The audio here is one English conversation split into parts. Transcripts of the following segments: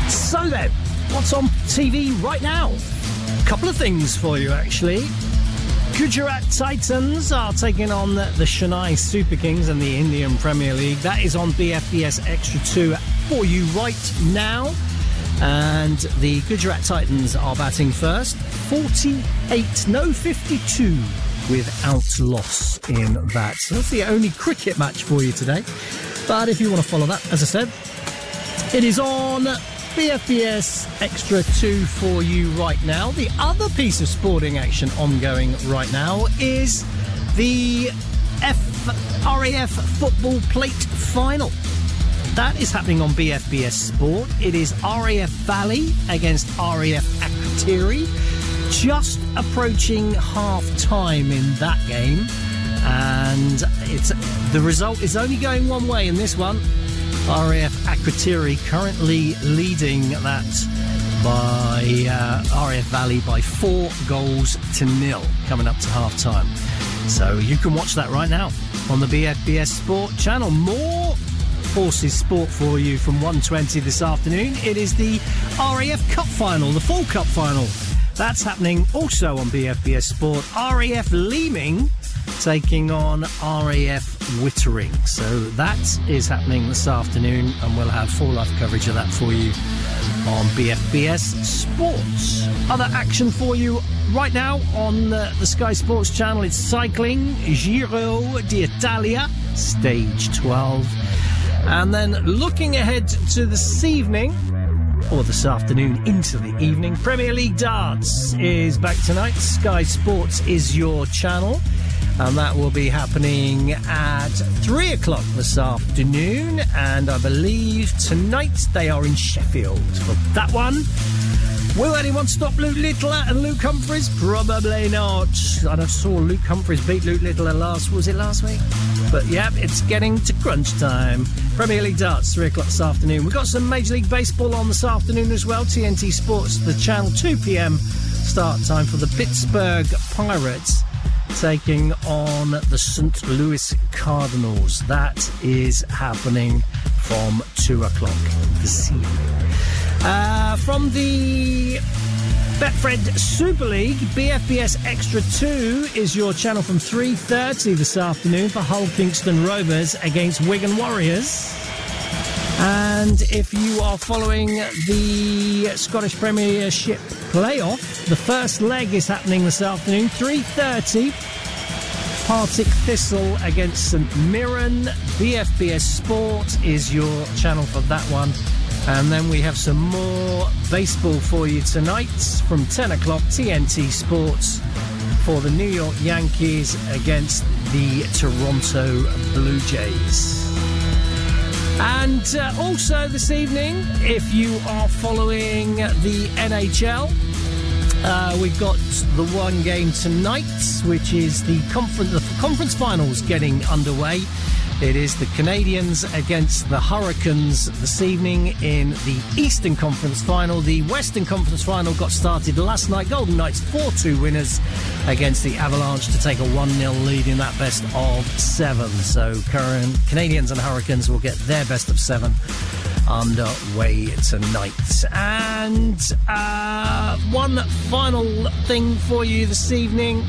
So then, what's on TV right now? A couple of things for you, actually. Gujarat Titans are taking on the Chennai Super Kings in the Indian Premier League. That is on BFBS Extra 2 for you right now. And the Gujarat Titans are batting first. 52 without loss in that. So that's the only cricket match for you today. But if you want to follow that, as I said, it is on BFBS Extra 2 for you right now. The other piece of sporting action ongoing right now is the RAF Football Plate Final. That is happening on BFBS Sport. It is RAF Valley against RAF Akrotiri. Just approaching half-time in that game. And the result is only going one way in this one. RAF Akrotiri currently leading that by RAF Valley by 4-0 coming up to half-time. So you can watch that right now on the BFBS Sport channel. More Forces Sport for you from 1:20 this afternoon. It is the RAF Cup Final, the Fall Cup Final. That's happening also on BFBS Sport. RAF Leeming taking on RAF Wittering. So that is happening this afternoon, and we'll have full live coverage of that for you on BFBS Sports. Other action for you right now on the Sky Sports channel. It's cycling, Giro d'Italia, stage 12. And then looking ahead to this evening, or this afternoon into the evening, Premier League darts is back tonight. Sky Sports is your channel, and that will be happening at 3 o'clock this afternoon. And I believe tonight they are in Sheffield for that one. Will anyone stop Luke Littler and Luke Humphries? Probably not. I saw Luke Humphries beat Luke Littler last week? But yeah, it's getting to crunch time. Premier League darts, 3 o'clock this afternoon. We've got some Major League Baseball on this afternoon as well. TNT Sports, the channel, 2 p.m. start time for the Pittsburgh Pirates taking on the St. Louis Cardinals. That is happening from 2 o'clock this evening. From the Betfred Super League, BFBS Extra 2 is your channel from 3:30 this afternoon for Hull Kingston Rovers against Wigan Warriors. And if you are following the Scottish Premiership playoff, the first leg is happening this afternoon, 3:30. Partick Thistle against St Mirren. BFBS Sport is your channel for that one. And then we have some more baseball for you tonight from 10 o'clock, TNT Sports, for the New York Yankees against the Toronto Blue Jays. And also this evening, if you are following the NHL, we've got the one game tonight, which is the conference finals getting underway. It is the Canadiens against the Hurricanes this evening in the Eastern Conference Final. The Western Conference Final got started last night. Golden Knights 4-2 winners against the Avalanche to take a 1-0 lead in that best of 7. So current Canadiens and Hurricanes will get their best of 7 underway tonight. And one final thing for you this evening.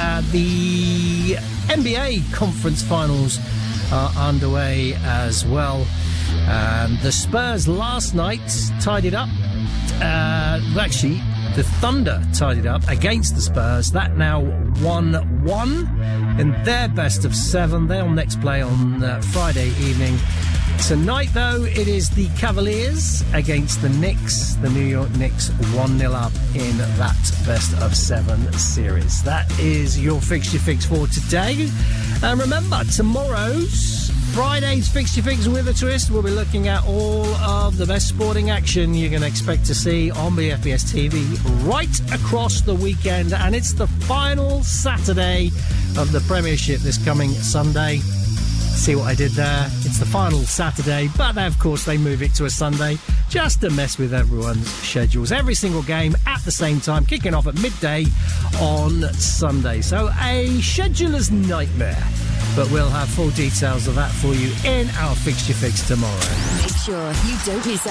The NBA Conference Finals are underway as well. The Spurs last night tied it up. Actually, the Thunder tied it up against the Spurs. That now 1-1 in their best of 7. They'll next play on Friday evening. Tonight, though, it is the Cavaliers against the Knicks. The New York Knicks 1-0 up in that best of 7 series. That is your fixture fix for today. And remember, Friday's Fixture Fix with a twist. We'll be looking at all of the best sporting action you're going to expect to see on BFBS TV right across the weekend. And it's the final Saturday of the Premiership this coming Sunday. See what I did there? It's the final Saturday, but of course they move it to a Sunday just to mess with everyone's schedules. Every single game at the same time, kicking off at midday on Sunday. So a scheduler's nightmare. But we'll have full details of that for you in our Fixture Fix tomorrow. Make sure you don't miss out